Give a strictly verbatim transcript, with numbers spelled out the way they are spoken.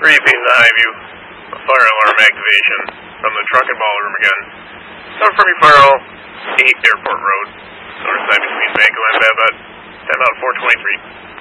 Briefing the Highview. Fire alarm activation from the truck and ballroom again. South from Faro, eight Airport Road. North side between Banco and Babbitt. ten out four twenty-three.